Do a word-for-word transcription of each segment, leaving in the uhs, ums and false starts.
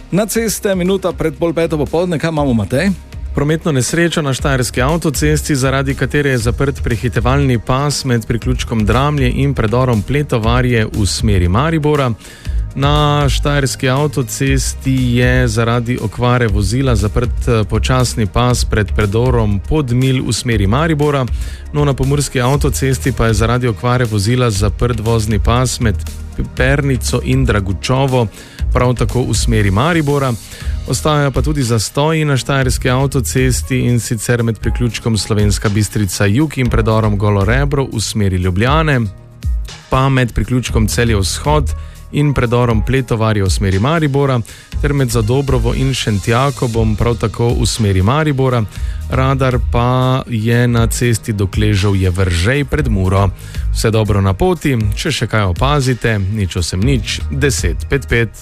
Na ceste, minuta pred pol peto popoldne, kaj imamo, Matej? Prometno nesrečo na štajerski avtocesti, zaradi katere je zaprt prehitevalni pas med priključkom Dramlje in predorom Pletovarje v smeri Maribora. Na štajerski avtocesti je zaradi okvare vozila zaprt počasni pas pred predorom Podmilj v smeri Maribora, no na pomurski avtocesti pa je zaradi okvare vozila zaprt vozni pas med Pernico in Dragučovo, prav tako v smeri Maribora. Ostajajo pa tudi zastoji na štajerski avtocesti, in sicer med priključkom Slovenska Bistrica Jug in predorom Golo Rebro v smeri Ljubljane, pa med priključkom Celje Vzhod in predorom Pletovarje v smeri Maribora, ter med Zadobrovo in Šentjakobom prav tako v smeri Maribora. Radar pa je na cesti do Kleževje Vržej pred Muro. Vse dobro na poti, če še kaj opazite, nič osem nič, deset pet pet.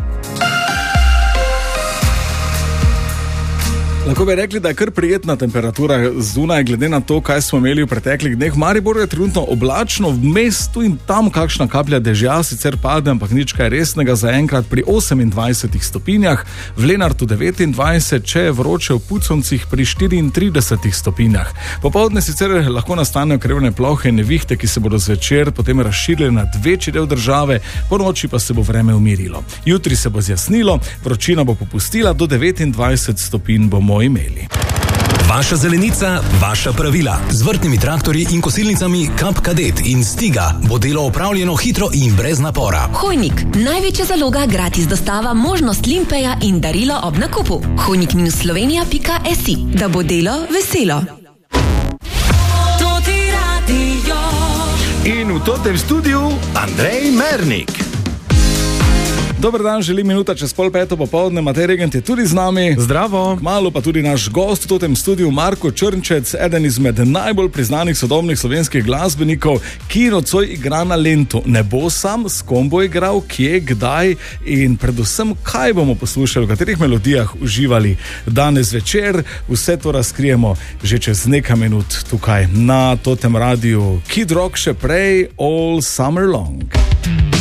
Lahko bi rekli, da je kar prijetna temperatura zunaj, glede na to, kaj smo imeli v preteklih dneh. V Mariboru je trenutno oblačno, v mestu in tam kakšna kaplja dežja sicer pade, ampak nič kaj resnega, zaenkrat pri osemindvajsetih stopinjah, v Lenartu devetindvajset, če je vroče v Puconcih pri štiriintridesetih stopinjah. Popoldne sicer lahko nastanejo krivne plohe in nevihte, ki se bodo zvečer potem razširile nad večji del države, po noči pa se bo vreme umirilo. Jutri se bo zjasnilo, vročina bo popustila, do devetindvajset stopinj bomo imeli. Vaša zelenica, vaša pravila. Z vrtnimi traktorji in kosilnicami Kap Kadet in Stiga bo delo opravljeno hitro in brez napora. Hojnik, največja zaloga, gratis dostava, možnost limpeja in darilo ob nakupu. hojnik minus slovenija pika si, da bo delo veselo. In v totem studiu Andrej Mernik. Dober dan, želim minuta čez pol peto popoldne, Matej Regent je tudi z nami. Zdravo. Kmalu pa tudi naš gost v tem studiu, Marko Črnčec, eden izmed najbolj priznanih sodobnih slovenskih glasbenikov, ki nocoj igra na Lentu. Ne bo sam, s kom bo igral, kje, kdaj in predvsem, kaj bomo poslušali, v katerih melodijah uživali danes večer. Vse to razkrijemo že čez nekaj minut tukaj na Totem Radiu. Kid Rock še prej, All Summer Long.